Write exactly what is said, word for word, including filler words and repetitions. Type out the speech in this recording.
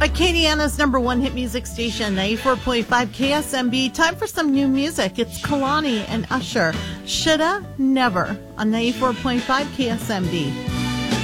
Acadiana's number one hit music station, ninety-four point five K S M B. Time for some new music. It's Kalani and Usher. Shoulda, Never on ninety-four point five K S M B.